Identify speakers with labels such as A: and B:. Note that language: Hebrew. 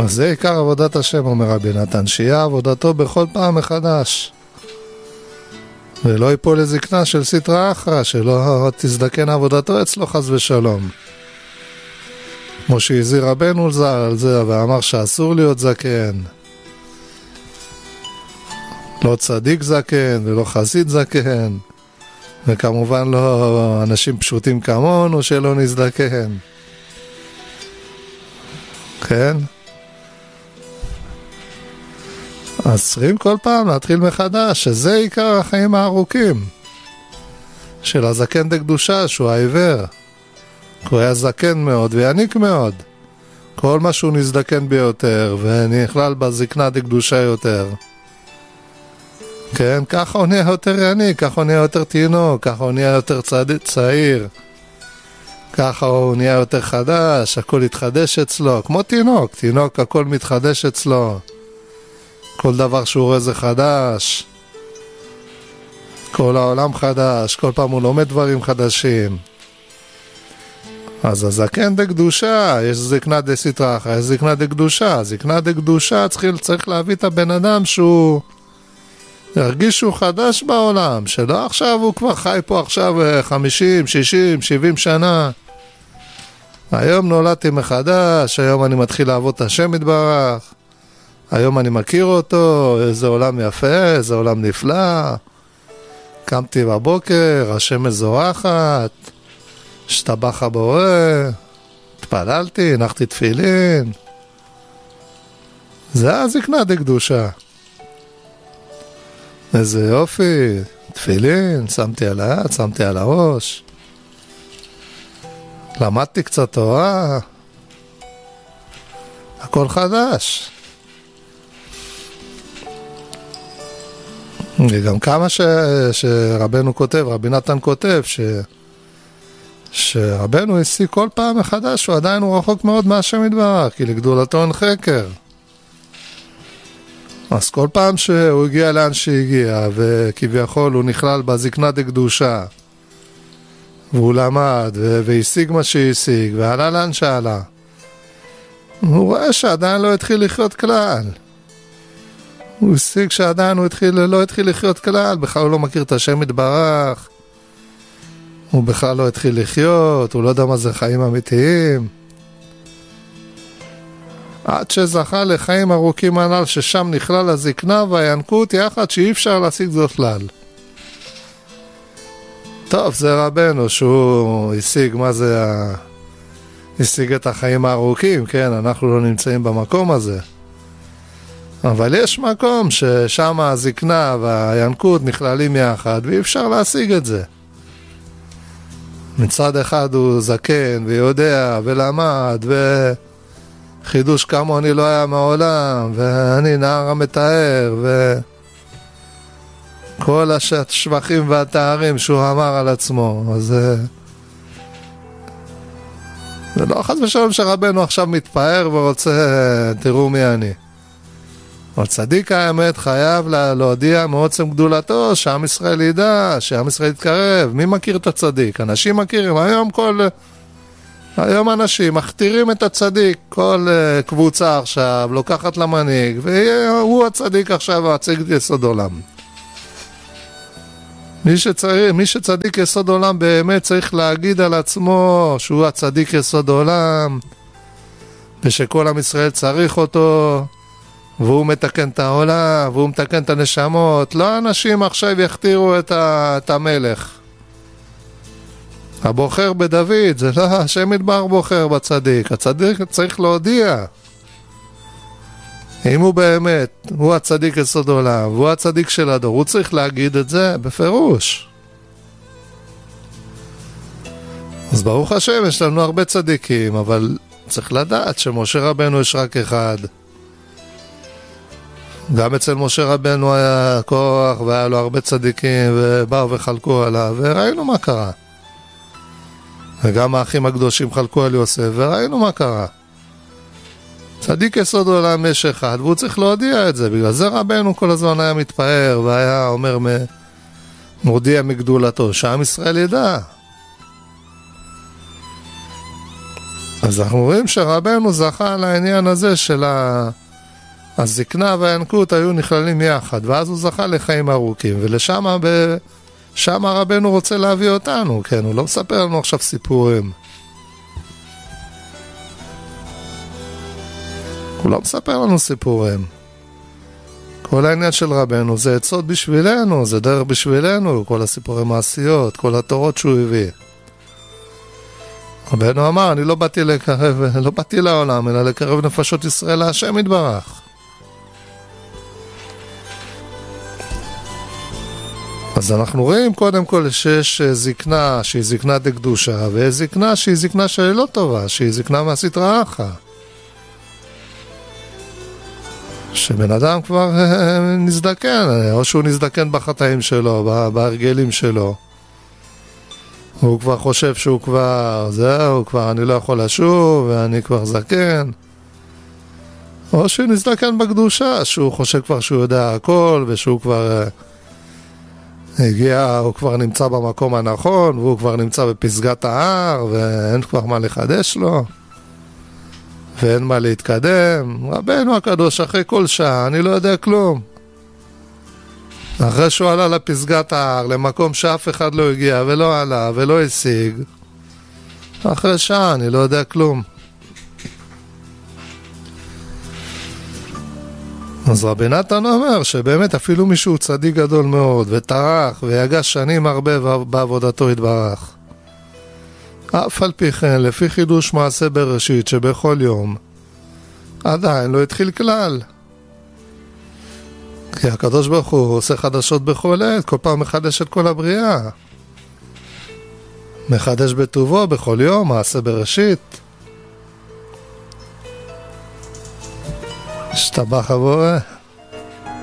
A: אז זה עיקר עבודת השם, אומר רבי נתן, שיהיה עבודתו בכל פעם מחדש, ולא ייפול לזקנה של סטרא אחרא, שלא תזדקן עבודתו אצלו חס ושלום, כמו שהזהיר רבנו ז"ל על זה ואמר שאסור להיות זקן, לא צדיק זקן ולא חסיד זקן, וכמובן לא אנשים פשוטים כמונו שלא נזדקן, כן? אז צריכים כל פעם להתחיל מחדש, שזה עיקר החיים הארוכים של הזקן דקדושה, שהוא העיוור, הוא היה זקן מאוד ויעניק מאוד, כל מה שהוא נזדקן ביותר ונכלל בזקנה דקדושה יותר, כן, ככה הוא נהיה יותר יעניק, ככה הוא נהיה יותר תינוק, ככה הוא נהיה יותר צעיר, ככה הוא נהיה יותר חדש, הכל התחדש אצלו, כמו תינוק, תינוק הכל מתחדש אצלו, כל דבר שהוא רואה זה חדש, כל העולם חדש, כל פעם הוא לומד דברים חדשים. אז הזקן דקדושה, יש זקנה דסטרא אחרא, יש זקנה דקדושה, זקנה דקדושה צריך להביא את הבן אדם שהוא ירגיש שהוא חדש בעולם, שלא עכשיו הוא כבר חי פה עכשיו 50, 60, 70 שנה. היום נולדתי מחדש, היום אני מתחיל לעבוד את השם יתברך, היום אני מכיר אותו, איזה עולם יפה, איזה עולם נפלא, קמתי בבוקר, השמש זורחת, השתבח הבורא, התפללתי, הנחתי תפילין, זה הזקנה דקדושה. איזה יופי, תפילין, שמתי על היד, שמתי על הראש, למדתי קצת תורה, הכל חדש. וגם כמה שרבנו כותב, רבי נתן כותב, שרבנו השיג כל פעם מחדש, הוא עדיין הוא רחוק מאוד מהשם יתברך, כי לגדולתו אין חקר. אז כל פעם שהוא הגיע לאן שהגיע, וכביכול הוא נכלל בזקנה דקדושה, והוא למד, והשיג מה שהשיג, ועלה לאן שעלה, הוא רואה שעדיין לא התחיל לחיות כלל. הוא השיג שעדיין הוא לא התחיל לחיות כלל, בכלל הוא לא מכיר את השם יתברך, הוא בכלל לא התחיל לחיות, הוא לא יודע מה זה חיים אמיתיים. עד שזכה לחיים ארוכים הנ"ל, ששם נכלל הזקנה והינקות יחד, שאי אפשר להשיג זאת כלל. טוב, זה רבנו שהוא השיג, מה זה השיג את החיים הארוכים, כן, אנחנו לא נמצאים במקום הזה. אבל יש מקום ששם הזקנה והינקות נכללים יחד, ואי אפשר להשיג את זה. מצד אחד הוא זקן ויודע ולמד, וחידוש כמוני לא היה מעולם, ואני נער המתאר, וכל השבחים והתארים שהוא אמר על עצמו. אז זה לא חס ושלום שרבנו עכשיו מתפאר ורוצה, תראו מי אני. אבל צדיק האמת חייב להודיע מעוצם גדולתו, שעם ישראל ידע, שעם ישראל יתקרב. מי מכיר את הצדיק? אנשים מכירים. היום אנשים מכתירים את הצדיק. כל קבוצה עכשיו לוקחת למנהיג, והוא הצדיק עכשיו, הצדיק יסוד עולם. מי שצדיק יסוד עולם באמת צריך להגיד על עצמו שהוא הצדיק יסוד עולם, ושכל עם ישראל צריך אותו, והוא מתקן את העולם, והוא מתקן את הנשמות. לא אנשים עכשיו יכתירו את המלך. הבוחר בדוד, זה לא השם יתברך בוחר בצדיק. הצדיק צריך להודיע. אם הוא באמת, הוא הצדיק יסוד עולם, והוא הצדיק של הדור, הוא צריך להגיד את זה בפירוש. אז ברוך השם, יש לנו הרבה צדיקים, אבל צריך לדעת שמשה רבנו יש רק אחד. גם אצל משה רבנו היה כוח, והיה לו הרבה צדיקים, ובאו וחלקו עליו, וראינו מה קרה. וגם האחים הקדושים חלקו על יוסף, וראינו מה קרה. צדיק יסוד עולם יש אחד, והוא צריך להודיע את זה. בגלל זה רבנו כל הזמן היה מתפאר, והיה אומר מודיע מגדולתו, שעם ישראל ידע. אז אנחנו רואים שרבנו זכה לעניין הזה של הזקנה והינקות היו נכללים יחד, ואז הוא זכה לחיים ארוכים, ולשם שם רבנו רוצה להביא אותנו, כן, הוא לא מספר לנו עכשיו סיפורים. הוא לא מספר לנו סיפורים. כל העניין של רבנו זה עצות בשבילנו, זה דרך בשבילנו, כל הסיפורי מעשיות, כל התורות שהוא הביא. רבנו אמר, אני לא באתי לעולם, אלא לקרב נפשות ישראל להשם יתברך. אז אנחנו רואים קודם כל שיש זקנה שהיא זקנה דקדושה, ויש זקנה שהיא זקנה שלא טובה, שהיא זקנה מהסטרא אחרא. שבן אדם כבר נזדקן, או שהוא נזדקן בחטאים שלו, בהרגלים שלו. הוא כבר חושב שהוא כבר, זהו, כבר אני לא יכול לשוב, ואני כבר זקן. או שהוא נזדקן בקדושה, שהוא חושב כבר שהוא יודע הכל, ושהוא כבר הגיע, הוא כבר נמצא במקום הנכון, והוא כבר נמצא בפסגת ההר, ואין כבר מה לחדש לו. ואין מה להתקדם. רבנו הקדוש, אחרי כל שעה, אני לא יודע כלום. אחרי שהוא עלה לפסגת ההר, למקום שאף אחד לא הגיע ולא עלה ולא השיג, אחרי שעה אני לא יודע כלום. אז רבי נתן אומר שבאמת אפילו מישהו צדיק גדול מאוד וטרח ויגע שנים הרבה בעבודתו יתברך, אף על פי כן, לפי חידוש מעשה בראשית שבכל יום עדיין לא התחיל כלל. כי הקדוש ברוך הוא עושה חדשות בכל עת, כל פעם מחדש את כל הבריאה. מחדש בטובו בכל יום, מעשה בראשית. השתבח הבורא.